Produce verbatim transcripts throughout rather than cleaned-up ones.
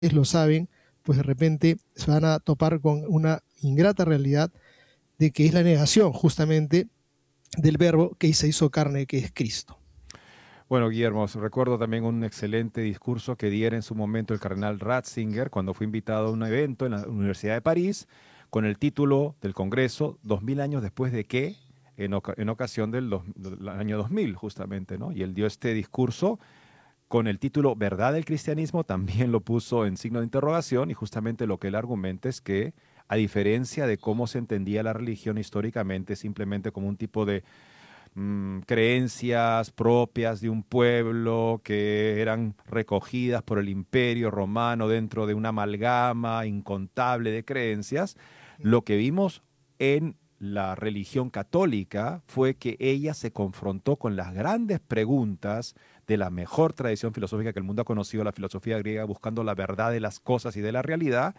lo saben, pues de repente se van a topar con una ingrata realidad de que es la negación justamente del verbo que se hizo carne, que es Cristo. Bueno, Guillermo, recuerdo también un excelente discurso que diera en su momento el cardenal Ratzinger cuando fue invitado a un evento en la Universidad de París con el título del Congreso, dos mil años después de qué, en, oca en ocasión del, dos, del año dos mil justamente, ¿no? Y él dio este discurso con el título ¿Verdad del cristianismo? También lo puso en signo de interrogación y justamente lo que él argumenta es que, a diferencia de cómo se entendía la religión históricamente, simplemente como un tipo de mmm, creencias propias de un pueblo que eran recogidas por el imperio romano dentro de una amalgama incontable de creencias, lo que vimos en la religión católica fue que ella se confrontó con las grandes preguntas de la mejor tradición filosófica que el mundo ha conocido, la filosofía griega, buscando la verdad de las cosas y de la realidad,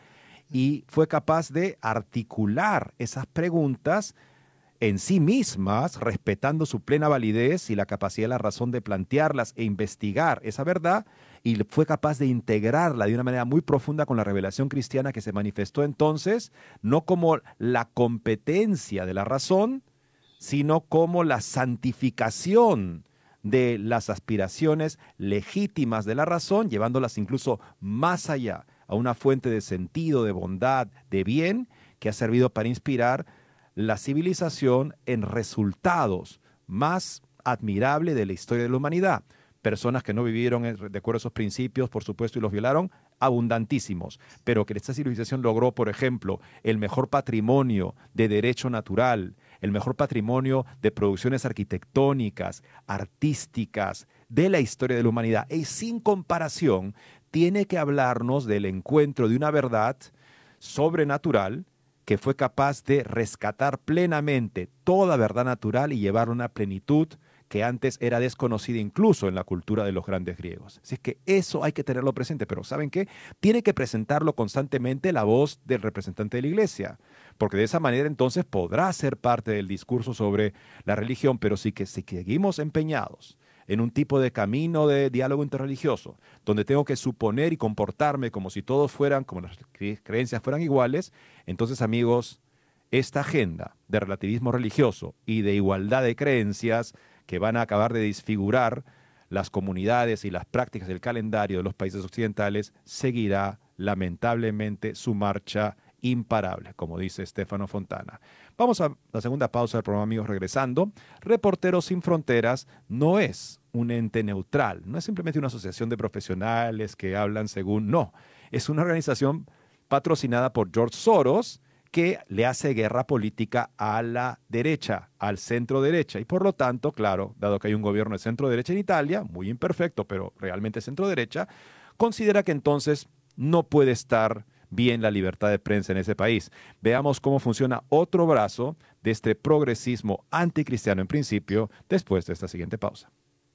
y fue capaz de articular esas preguntas en sí mismas, respetando su plena validez y la capacidad de la razón de plantearlas e investigar esa verdad, y fue capaz de integrarla de una manera muy profunda con la revelación cristiana que se manifestó entonces, no como la competencia de la razón, sino como la santificación de las aspiraciones legítimas de la razón, llevándolas incluso más allá, a una fuente de sentido, de bondad, de bien, que ha servido para inspirar la civilización en resultados más admirables de la historia de la humanidad. Personas que no vivieron de acuerdo a esos principios, por supuesto, y los violaron, abundantísimos, pero que esta civilización logró, por ejemplo, el mejor patrimonio de derecho natural, el mejor patrimonio de producciones arquitectónicas, artísticas, de la historia de la humanidad, y sin comparación, tiene que hablarnos del encuentro de una verdad sobrenatural que fue capaz de rescatar plenamente toda verdad natural y llevarla a una plenitud que antes era desconocida incluso en la cultura de los grandes griegos. Así es que eso hay que tenerlo presente, pero ¿saben qué? Tiene que presentarlo constantemente la voz del representante de la iglesia, porque de esa manera entonces podrá ser parte del discurso sobre la religión, pero sí que si seguimos empeñados en un tipo de camino de diálogo interreligioso, donde tengo que suponer y comportarme como si todos fueran, como las cre creencias fueran iguales, entonces, amigos, esta agenda de relativismo religioso y de igualdad de creencias que van a acabar de desfigurar las comunidades y las prácticas del calendario de los países occidentales, seguirá lamentablemente su marcha imparable, como dice Stefano Fontana. Vamos a la segunda pausa del programa, amigos, regresando. Reporteros Sin Fronteras no es un ente neutral, no es simplemente una asociación de profesionales que hablan según, no, es una organización patrocinada por George Soros, que le hace guerra política a la derecha, al centro derecha. Y por lo tanto, claro, dado que hay un gobierno de centro derecha en Italia, muy imperfecto, pero realmente centro derecha, considera que entonces no puede estar bien la libertad de prensa en ese país. Veamos cómo funciona otro brazo de este progresismo anticristiano en principio, después de esta siguiente pausa.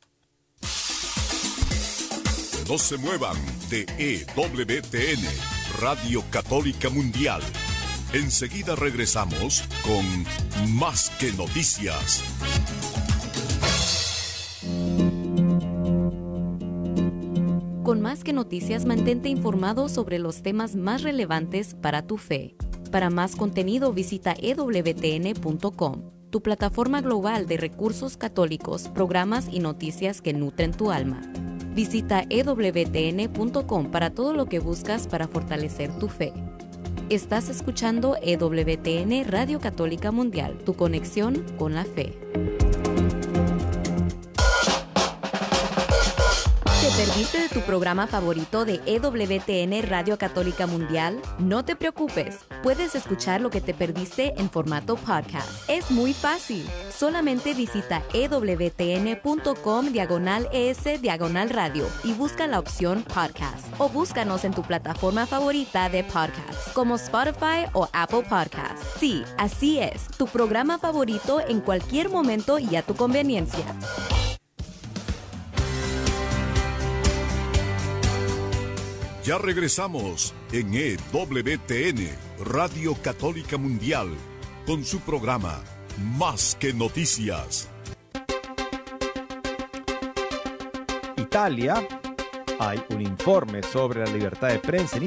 No se muevan de E W T N, Radio Católica Mundial. Enseguida regresamos con Más que Noticias. Con Más que Noticias, mantente informado sobre los temas más relevantes para tu fe. Para más contenido, visita e w t n punto com, tu plataforma global de recursos católicos, programas y noticias que nutren tu alma. Visita e w t n punto com para todo lo que buscas para fortalecer tu fe. Estás escuchando E W T N Radio Católica Mundial, tu conexión con la fe. ¿Te perdiste de tu programa favorito de E W T N Radio Católica Mundial? No te preocupes, puedes escuchar lo que te perdiste en formato podcast. Es muy fácil. Solamente visita e w t n punto com diagonal es diagonal radio y busca la opción podcast. O búscanos en tu plataforma favorita de podcast, como Spotify o Apple Podcasts. Sí, así es, tu programa favorito en cualquier momento y a tu conveniencia. Ya regresamos en E W T N, Radio Católica Mundial, con su programa Más que Noticias. Italia Hay un informe sobre la libertad de prensa en